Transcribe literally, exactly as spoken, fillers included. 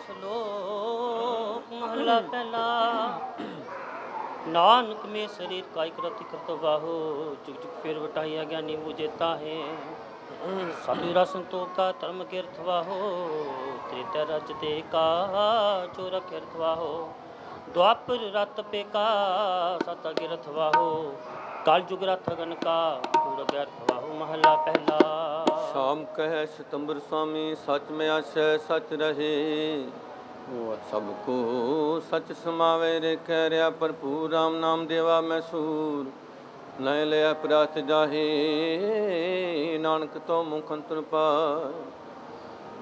ਸ਼ਲੋਕ ਮਹਲਾ ਪਹਿਲਾ। ਨਾਨਕ ਮੇ ਸਰੀਰ ਕਾਇ ਕਰਤਿ ਕਰਤ ਵਾਹੋ, ਜੁਗ ਜੁਗ ਫਿਰ ਵਟਾਈਆ ਗਿਆਨੀ ਬੁਝੇਤਾ ਹੈ। ਸਾਧੂ ਰਸ ਸੰਤੋਖ ਕਾ ਧਰਮ ਕੀਰਤ ਵਾਹੋ, ਤ੍ਰੇਤਾ ਰਚ ਤੇ ਕਾ ਜੋ ਰਖਿਰਤ ਵਾਹੋ। ਦੁਆਪਰ ਰਤ ਪੇਕਾ ਸਤ ਗਿਰਥ ਵਾਹੋ, ਕਲ ਜੁਗ ਰਥ ਅਗਨ ਕਾ ਕੂੜ ਗਿਰਥ ਵਾਹੋ। ਮਹਲਾ ਪਹਿਲਾ। ਸ਼ਾਮ ਕਹਿ ਸਤੰਬਰ स्वामी सच में आशय सच रहे, सब को सच समावे रे कह रहा भरपूर। राम नाम देवा मैसूर नय लिया प्रात जाहे, नानक तो मुख अंतर पाए।